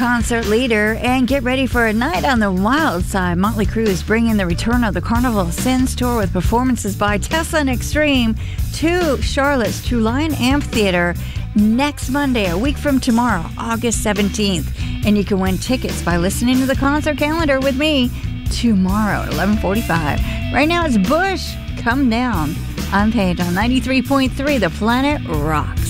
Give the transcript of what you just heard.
concert leader, and get ready for a night on the wild side. Motley Crue is bringing the return of the Carnival of Sins tour with performances by Tesla and Extreme to Charlotte's True Lion Amphitheater next Monday, a week from tomorrow, August 17th. And you can win tickets by listening to the concert calendar with me tomorrow at 11:45. Right now it's Bush, Come Down. I'm Paige on 93.3 The Planet Rocks.